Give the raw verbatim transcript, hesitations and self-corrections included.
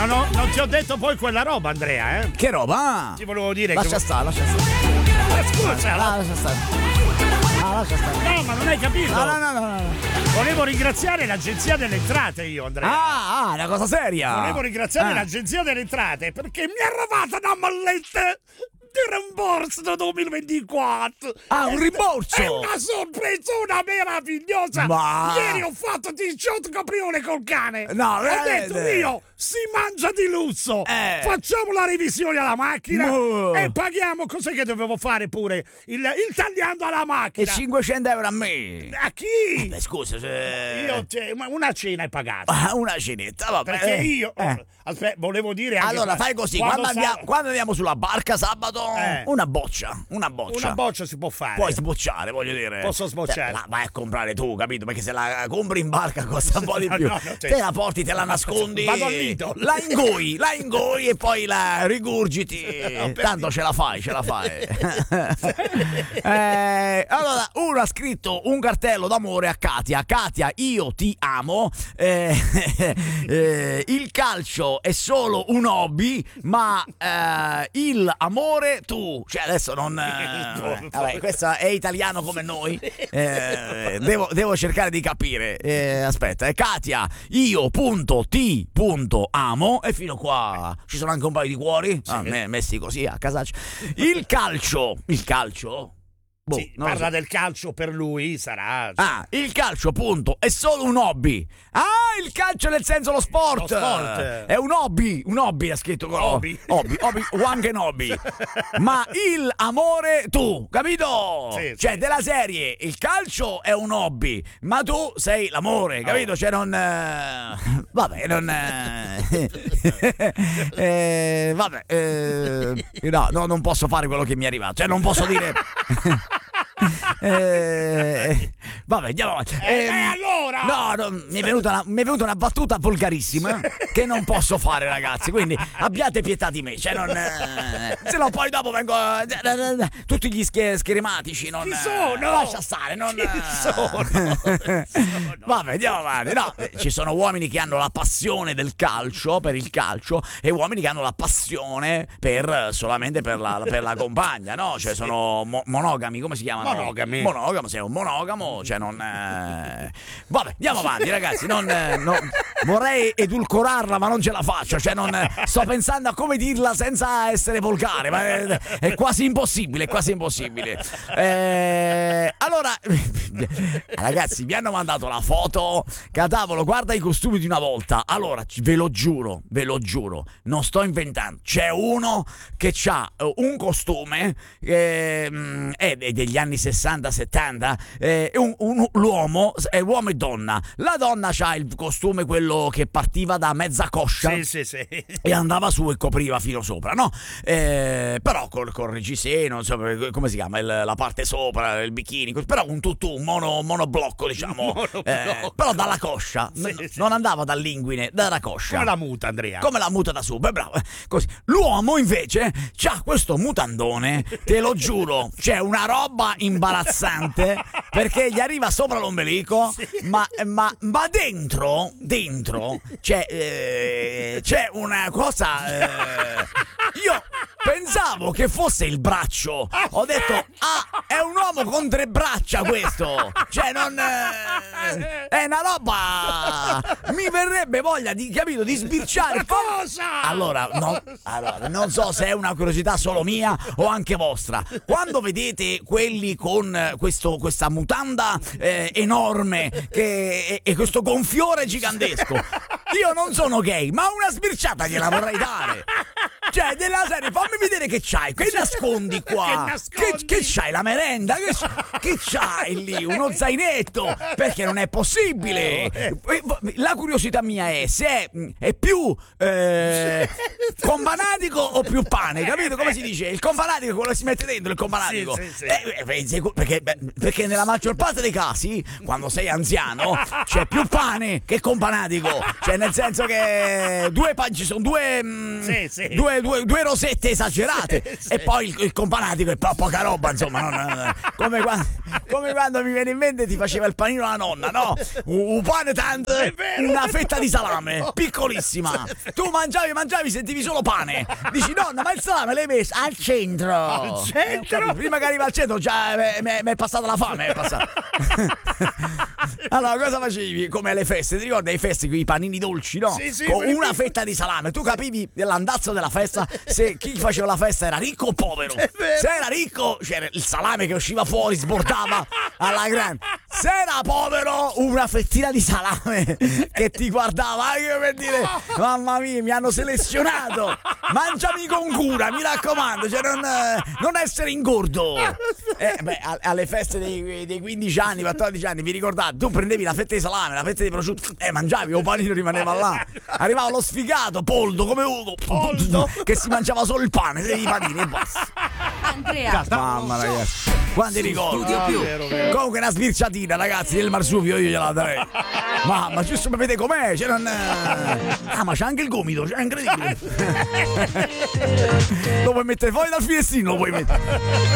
non, ho, non ti ho detto poi quella roba, Andrea, eh? Che roba? Ti volevo dire lascia che... stare, lascia stare. Ma scusa, ah, lascia stare. Ah, lascia stare. No, ma non hai capito? No, no, no, no, no. Volevo ringraziare l'Agenzia delle Entrate io, Andrea. Ah, ah, una cosa seria. Volevo ringraziare ah. l'Agenzia delle Entrate perché mi è arrivata una malletta di rimborso del duemilaventiquattro. Ah, un rimborso? È una sorpresona meravigliosa. Ma... Ieri ho fatto diciotto capriole col cane. No, ho veramente? detto io, si mangia di lusso. Eh. Facciamo la revisione alla macchina no. e paghiamo. Cos'è che dovevo fare pure? Il, il tagliando alla macchina. E cinquecento euro a me. A chi? Eh, beh, scusa, se... Io te, una cena è pagata. Ah, una cenetta, vabbè. Perché io Eh. aspetta, volevo dire anche allora qua- fai così, quando quando, sa- andiamo, quando andiamo sulla barca sabato, Eh. una boccia, una boccia. una boccia si può fare. Puoi sbocciare, voglio dire. Posso sbocciare? Te la vai a comprare tu, capito? Perché se la compri in barca costa un po' di No, più. no, no, te- te la porti, te la nascondi. Vado al Lidl. La ingoi, la ingoi e poi la rigurgiti. No, per Tanto ce la fai, ce la fai. eh, allora, uno ha scritto un cartello d'amore a Katia. Katia, io ti amo. Eh, eh, il calcio è solo un hobby, ma eh, il amore tu. Cioè adesso non... Eh, vabbè, questo è italiano come noi. Eh, devo, devo cercare di capire. Eh, aspetta, è Katia, io punto ti punto amo. E fino qua ci sono anche un paio di cuori. Ah, me- messi così a casaccio. Il calcio. Il calcio? Boh, Sì, non lo parla so. del calcio per lui, sarà. Ah, il calcio appunto è solo un hobby. Ah, il calcio nel senso lo sport. Lo sport. È un hobby, un hobby ha scritto con Hobby. hobby, hobby, one can hobby. Ma il amore tu, capito? Sì, cioè sì. della serie, il calcio è un hobby, ma tu sei l'amore, capito? Oh. Cioè non eh, vabbè, non eh, eh, vabbè, eh, no, no, non posso fare quello che mi è arrivato. Cioè non posso dire Eh, vabbè, andiamo avanti. Eh, Ehm, e allora? No, no, mi è venuta una, mi è venuta una battuta volgarissima che non posso fare, ragazzi. Quindi abbiate pietà di me. Cioè, non. Eh, se no, poi dopo vengo. Eh, tutti gli scher- schermatici. Non, Chi sono? Lascia stare, non. Chi sono? Vabbè, andiamo avanti. No, eh, ci sono uomini che hanno la passione del calcio, per il calcio, e uomini che hanno la passione per solamente per la, per la compagna, no? Cioè, sono mo- monogami, come si chiamano? Monogami. Monogamo, sei un monogamo, cioè non. Eh... Vabbè, andiamo avanti, ragazzi. Non, eh, non- vorrei edulcorarla, ma non ce la faccio. Cioè, non. eh, Sto pensando a come dirla senza essere volgare, ma è, è quasi impossibile, è quasi impossibile. Eh, allora, ragazzi, mi hanno mandato la foto. Catavolo, guarda i costumi di una volta. Allora, ci- ve lo giuro, ve lo giuro, non sto inventando. C'è uno che ha un costume ehm, è de- degli anni sessanta settanta, eh, un- un- l'uomo è uomo e donna. La donna c'ha il costume quello che partiva da mezza coscia. Sì, sì, sì. E andava su e copriva fino sopra, no? Eh, però col, col reggiseno, insomma, come si chiama? Il- la parte sopra, il bikini, cos- però un tutù, un mono, monoblocco, diciamo. Monoblocco. Eh, però dalla coscia, Sì, n- sì. non andava dall'inguine, dalla coscia. Come la muta, Andrea. Come la muta da su, beh, bravo. Così. L'uomo invece c'ha questo mutandone, te lo giuro, c'è una roba imbarazzante perché gli arriva sopra l'ombelico, ma, ma, ma dentro, dentro c'è, eh, c'è una cosa. eh, io pensavo che fosse il braccio. Ho detto, ah, è un uomo con tre braccia questo. Cioè, non. eh, è una roba. Mi verrebbe voglia di, capito, di sbirciare. Cosa? Allora, no, allora, non so se è una curiosità solo mia o anche vostra. Quando vedete quelli con eh, questo, questa mutanda eh, enorme che, e, e questo gonfiore gigantesco, io non sono gay, ma una sbirciata gliela vorrei dare. Cioè, della serie, fammi vedere che c'hai, che nascondi qua? Che nascondi? Che, che c'hai, la merenda? Che, che c'hai lì? Uno zainetto? Perché non è possibile. La curiosità mia è se è, è più eh, companatico o più pane, capito? Come si dice? Il companatico è quello che si mette dentro, il companatico. Sì, sì, sì. Eh, eh, perché, beh, perché nella maggior parte dei casi, quando sei anziano, c'è più pane che companatico. Cioè, nel senso che due pa- ci sono due, mm, Sì, sì. due, due, due rosette esagerate. Sì, sì. E poi il, il companatico è po- poca roba, insomma. Non, come, qua- come quando mi viene in mente ti faceva il panino la nonna, no? Un pane tanto, una fetta di salame, piccolissima. Tu mangiavi, mangiavi, sentivi solo pane. Dici, nonna, ma il salame l'hai messo al centro. Al centro? Eh, prima che arriva al centro già mi è passata la fame, è passata. Allora, cosa facevi? Come alle feste, ti ricordi ai feste con i panini dolci, no? Sì, sì, con quelli una piccoli. fetta di salame. Tu capivi l'andazzo della festa se chi faceva la festa era ricco o povero. È vero. Se era ricco, c'era il salame che usciva fuori, sbordava alla grande. Se era povero, una fettina di salame che ti guardava anche per dire: mamma mia, mi hanno selezionato. Mangiami con cura, mi raccomando, cioè non, non essere ingordo. Eh, beh, a- alle feste dei, dei quindici anni, quattordici anni, vi ricordate? Tu prendevi la fetta di salame, la fetta di prosciutto, e eh, mangiavi, o panino rimaneva là. Arrivava lo sfigato, Poldo, come uno, Poldo. che si mangiava solo il pane, i panini e basta. Andrea, Mamma ragazzi, quanti ricordi. Studio Più. Vero, vero. Comunque una sbirciatina, ragazzi, del marsupio io gliela darei. Mamma, giusto per vedere com'è, c'era un... Ah, ma c'è anche il gomito, c'è incredibile. Lo puoi mettere fuori dal finestrino, lo puoi mettere.